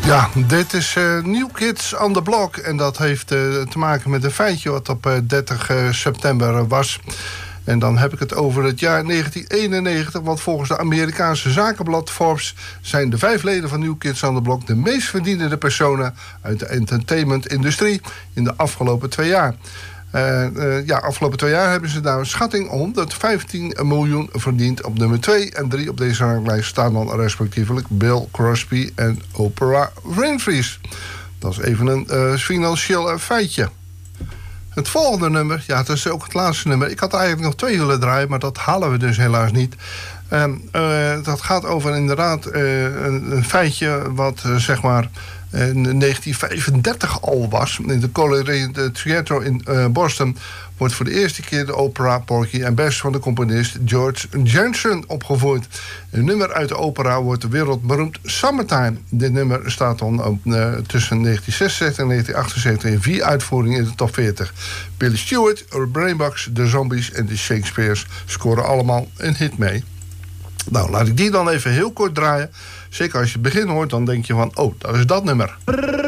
Ja, dit is New Kids on the Block. En dat heeft te maken met een feitje wat op 30 september was. En dan heb ik het over het jaar 1991. Want volgens de Amerikaanse zakenblad Forbes zijn de 5 leden van New Kids on the Block de meest verdienende personen uit de entertainment-industrie in de afgelopen 2 jaar. Afgelopen 2 jaar hebben ze daar een schatting 115 miljoen verdiend. Op nummer 2 en 3 op deze ranglijst staan dan respectievelijk Bill Crosby en Oprah Winfrey. Dat is even een financieel feitje. Het volgende nummer, ja, het is ook het laatste nummer. Ik had eigenlijk nog 2 willen draaien, maar dat halen we dus helaas niet. Dat gaat over inderdaad een feitje wat zeg maar in 1935 al was. In de College Theatre in Boston wordt voor de eerste keer de opera Porgy and Bess van de componist George Gershwin opgevoerd. Een nummer uit de opera wordt wereldberoemd Summertime. Dit nummer staat dan tussen 1966 en 1978 in 4 uitvoeringen in de top 40. Billy Stewart, Brainbox, The Zombies en de Shakespeares scoren allemaal een hit mee. Nou, laat ik die dan even heel kort draaien. Zeker als je het begin hoort, dan denk je van, oh, dat is dat nummer.